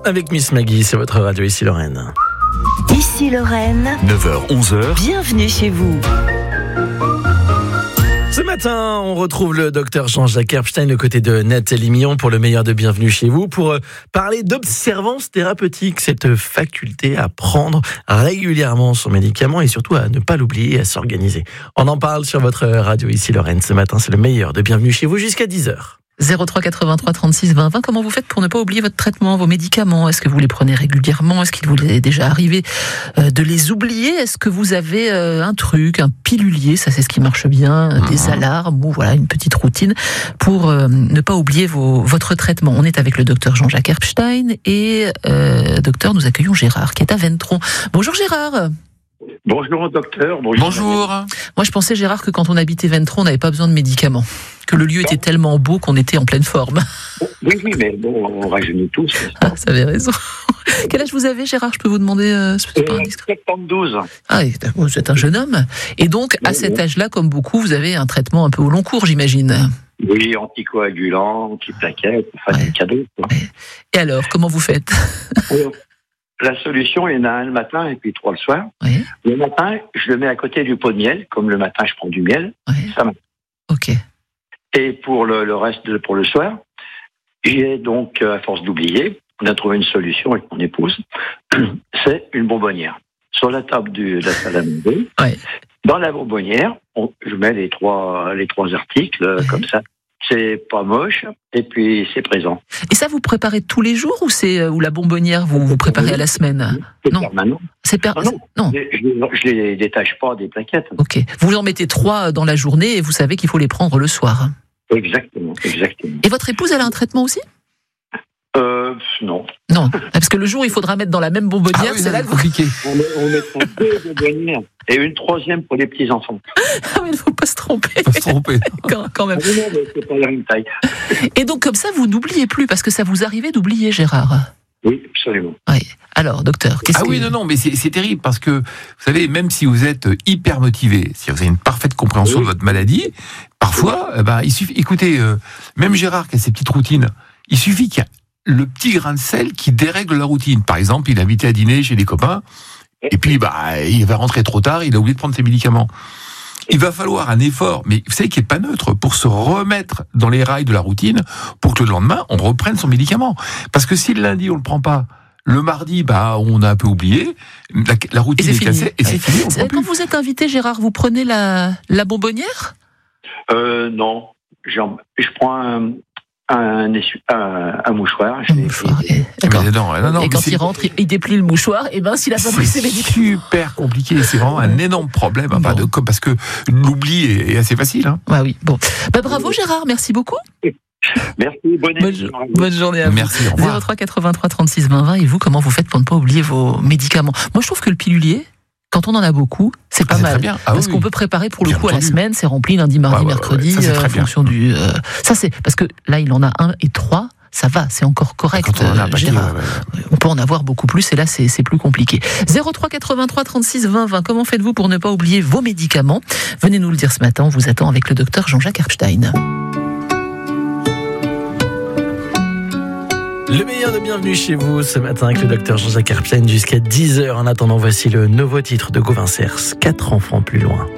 avec Miss Maggie, c'est votre radio Ici Lorraine. Ici Lorraine, 9h-11h. bienvenue chez vous. Ce matin, on retrouve le docteur Jean-Jacques Herbstein aux côtés de Nathalie Millon pour le meilleur de Bienvenue chez vous pour parler d'observance thérapeutique, cette faculté à prendre régulièrement son médicament et surtout à ne pas l'oublier, à s'organiser. On en parle sur votre radio Ici Lorraine. Ce matin, c'est le meilleur de Bienvenue chez vous jusqu'à 10h. 03 83 36 20 20. Comment vous faites pour ne pas oublier votre traitement, vos médicaments? Est-ce que vous les prenez régulièrement? Est-ce qu'il vous est déjà arrivé de les oublier? Est-ce que vous avez un truc, un pilulier, ça c'est ce qui marche bien, des alarmes ou voilà une petite routine pour ne pas oublier votre traitement? On est avec le docteur Jean-Jacques Herbstein et docteur, nous accueillons Gérard qui est à Ventron. Bonjour Gérard. Bonjour docteur. Bonjour. Moi je pensais Gérard que quand on habitait Ventron on n'avait pas besoin de médicaments, que le lieu était tellement beau qu'on était en pleine forme. Oui, mais bon, on rajeunit tous. Ah, ça avait raison. Quel âge vous avez Gérard? Je peux vous demander c'est pas indiscret. 72. Ah, vous êtes un jeune homme. Et donc à cet âge-là, comme beaucoup, vous avez un traitement un peu au long cours, j'imagine. Oui, anticoagulant, anti-plaquettes, enfin du cadeau. Et alors, comment vous faites? La solution, il y en a un le matin et puis 3 le soir. Oui. Le matin, je le mets à côté du pot de miel. Comme le matin, je prends du miel. Oui. Ça marche. Ok. Et pour le reste, pour le soir, j'ai donc, à force d'oublier, on a trouvé une solution avec mon épouse. C'est une bonbonnière. Sur la table de la salle à manger. Ouais. Dans la bonbonnière, je mets les trois articles comme ça. C'est pas moche et puis c'est présent. Et ça, vous préparez tous les jours ou la bonbonnière vous préparez à la semaine? C'est Non. permanent. Non. Je les détache pas des plaquettes. Ok. Vous en mettez 3 dans la journée et vous savez qu'il faut les prendre le soir. Exactement. Et votre épouse, elle a un traitement aussi? Non. Non, parce que le jour où il faudra mettre dans la même bonbonnière, c'est là que vous... compliqué. On mettra 2 bonbonnières et une 3e pour les petits enfants. Ah oui, il ne faut pas se tromper. Pas se tromper. Quand même. Non, mais c'est pas la même taille. Et donc comme ça, vous n'oubliez plus, parce que ça vous arrivait d'oublier, Gérard. Oui, absolument. Oui. Alors, docteur, qu'est-ce que... Oui, non, mais c'est terrible parce que, vous savez, même si vous êtes hyper motivé, si vous avez une parfaite compréhension de votre maladie, parfois, il suffit, écoutez, même Gérard qui a ses petites routines, il suffit qu'il y a le petit grain de sel qui dérègle la routine. Par exemple, il est invité à dîner chez des copains, et puis, il va rentrer trop tard, il a oublié de prendre ses médicaments. Il va falloir un effort, mais vous savez, qui n'est pas neutre, pour se remettre dans les rails de la routine, pour que le lendemain, on reprenne son médicament. Parce que si le lundi, on ne le prend pas, le mardi, on a un peu oublié, la routine est cassée, et c'est fini, on le prend Quand plus. vous êtes invité, Gérard, vous prenez la bonbonnière? Non. Je prends un mouchoir. Un mouchoir, d'accord. Mais non, Et mais quand il rentre, il déplie le mouchoir, et s'il a pas pris ses c'est médicaments... super compliqué, c'est vraiment un énorme problème, parce que l'oubli est assez facile. Hein. Ah oui, bon. Bravo Gérard, merci beaucoup. Merci, Bonne journée à vous. Merci, au revoir. 03 83 36 20 20. Et vous, comment vous faites pour ne pas oublier vos médicaments? Moi, je trouve que le pilulier, quand on en a beaucoup, c'est pas c'est mal. très bien. Parce qu'on peut préparer pour le Bien coup à la entendu. semaine, c'est rempli lundi, mardi, mercredi, ça, c'est très en bien. fonction du... Ça c'est... Parce que là, il en a 1 et 3, ça va, c'est encore correct, Quand on en a un paquet, Gérard. ouais. On peut en avoir beaucoup plus, et là, c'est plus compliqué. 03 83 36 20 20. Comment faites-vous pour ne pas oublier vos médicaments? Venez nous le dire ce matin, on vous attend avec le docteur Jean-Jacques Herbstein. Le meilleur de Bienvenue chez vous ce matin avec le docteur Jean-Jacques Herbstein jusqu'à 10h. En attendant, voici le nouveau titre de Gauvin Cers, 4 enfants plus loin.